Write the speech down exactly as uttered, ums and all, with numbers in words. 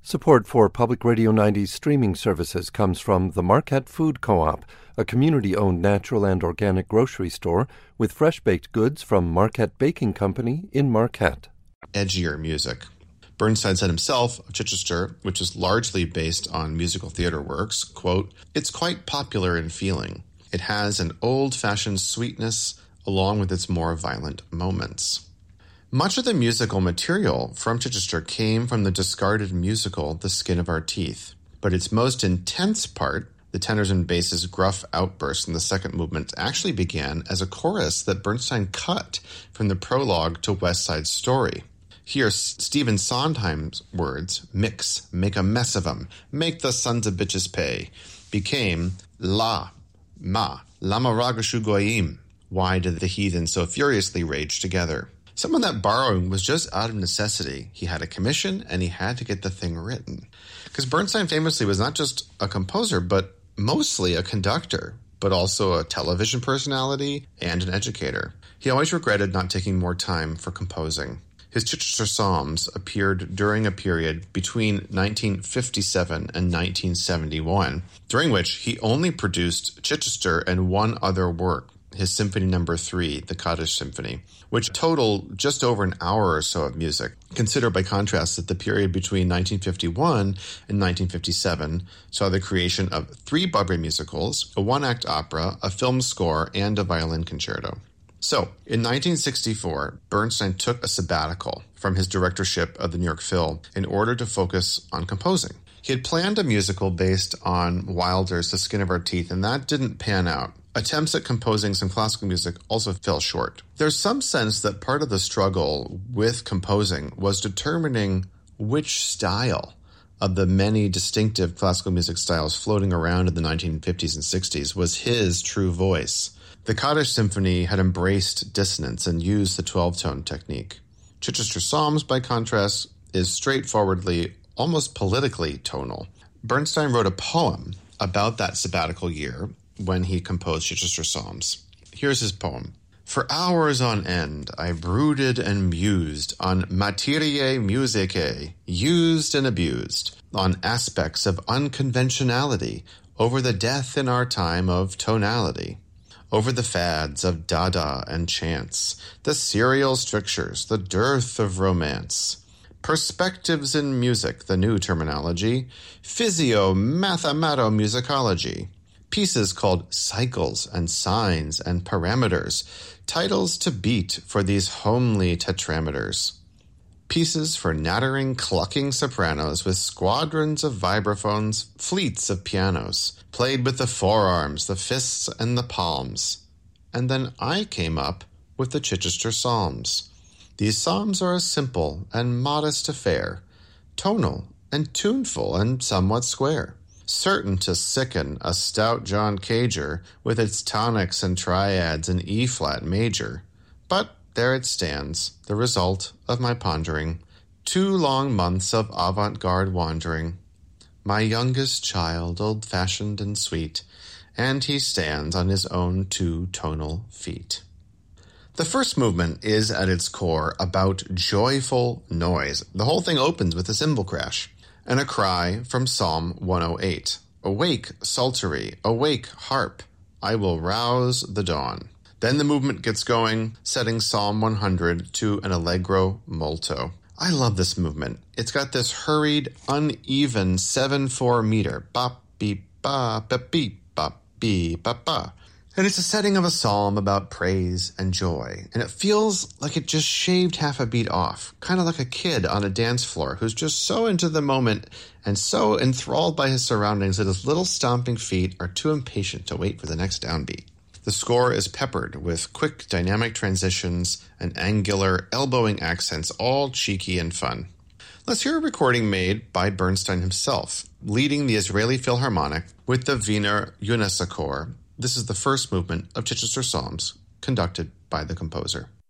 Support for Public Radio ninety's streaming services comes from the Marquette Food Co-op, a community-owned natural and organic grocery store with fresh-baked goods from Marquette Baking Company in Marquette. Edgier music. Bernstein said himself of Chichester, which is largely based on musical theater works, quote, "It's quite popular in feeling. It has an old-fashioned sweetness along with its more violent moments." Much of the musical material from Chichester came from the discarded musical The Skin of Our Teeth, but its most intense part, the tenors and basses' gruff outburst in the second movement, actually began as a chorus that Bernstein cut from the prologue to West Side Story. Here, Stephen Sondheim's words, "Mix, make a mess of 'em, make the sons of bitches pay," became La, Ma, Lama Ragashu Goyim. Why did the heathen so furiously rage together? Some of that borrowing was just out of necessity. He had a commission, and he had to get the thing written. Because Bernstein famously was not just a composer, but mostly a conductor, but also a television personality and an educator. He always regretted not taking more time for composing. His Chichester Psalms appeared during a period between nineteen fifty-seven and nineteen seventy-one, during which he only produced Chichester and one other work, his Symphony Number Three, the Kaddish Symphony, which totaled just over an hour or so of music. Consider, by contrast, that the period between nineteen fifty-one and nineteen fifty-seven saw the creation of three Broadway musicals, a one-act opera, a film score, and a violin concerto. So, in nineteen sixty-four, Bernstein took a sabbatical from his directorship of the New York Phil in order to focus on composing. He had planned a musical based on Wilder's The Skin of Our Teeth, and that didn't pan out. Attempts at composing some classical music also fell short. There's some sense that part of the struggle with composing was determining which style of the many distinctive classical music styles floating around in the nineteen fifties and sixties was his true voice. The Kaddish Symphony had embraced dissonance and used the twelve-tone technique. Chichester Psalms, by contrast, is straightforwardly, almost politically tonal. Bernstein wrote a poem about that sabbatical year when he composed Chichester Psalms. Here's his poem. "For hours on end, I brooded and mused on materiae musicae, used and abused, on aspects of unconventionality, over the death in our time of tonality, over the fads of dada and chance, the serial strictures, the dearth of romance, perspectives in music, the new terminology, physio-mathemato-musicology, pieces called cycles and signs and parameters, titles to beat for these homely tetrameters, pieces for nattering, clucking sopranos with squadrons of vibraphones, fleets of pianos, played with the forearms, the fists, and the palms. And then I came up with the Chichester Psalms. These psalms are a simple and modest affair, tonal and tuneful and somewhat square, certain to sicken a stout John Cager with its tonics and triads in E-flat major. But there it stands, the result of my pondering, two long months of avant-garde wandering. My youngest child, old-fashioned and sweet, and he stands on his own two tonal feet." The first movement is, at its core, about joyful noise. The whole thing opens with a cymbal crash and a cry from Psalm one oh eight. "Awake, psaltery, awake, harp, I will rouse the dawn." Then the movement gets going, setting Psalm one hundred to an allegro molto. I love this movement. It's got this hurried, uneven seven four meter. Bop, beep, ba, ba, beep, bop, beep, ba, ba. And it's a setting of a psalm about praise and joy. And it feels like it just shaved half a beat off, kind of like a kid on a dance floor who's just so into the moment and so enthralled by his surroundings that his little stomping feet are too impatient to wait for the next downbeat. The score is peppered with quick dynamic transitions and angular, elbowing accents, all cheeky and fun. Let's hear a recording made by Bernstein himself, leading the Israeli Philharmonic with the Wiener Unesachor. This is the first movement of Chichester Psalms, conducted by the composer.